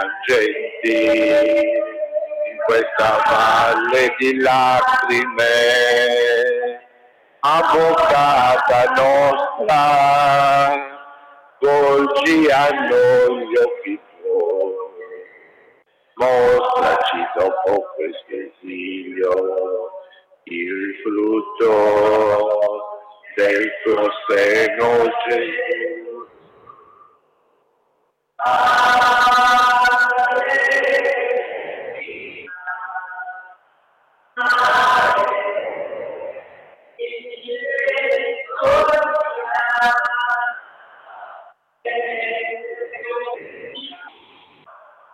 piangenti in questa valle di lacrime, avvocata nostra, volgi a noi gli occhi tuoi, mostraci dopo questo esilio il frutto del tuo seno, Gesù.